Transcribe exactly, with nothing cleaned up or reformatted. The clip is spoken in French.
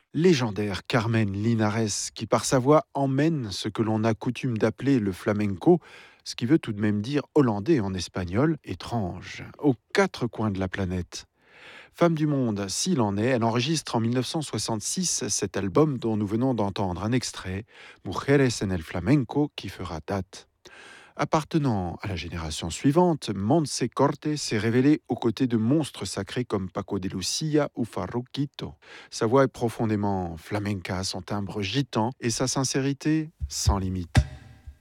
Légendaire Carmen Linares, qui par sa voix emmène ce que l'on a coutume d'appeler le flamenco, ce qui veut tout de même dire hollandais en espagnol, étrange, aux quatre coins de la planète. Femme du monde, s'il en est, elle enregistre en mille neuf cent soixante-six cet album dont nous venons d'entendre un extrait, Mujeres en el Flamenco, qui fera date. Appartenant à la génération suivante, Montse Corte s'est révélée aux côtés de monstres sacrés comme Paco de Lucia ou Farruquito. Sa voix est profondément flamenca, son timbre gitan et sa sincérité sans limite.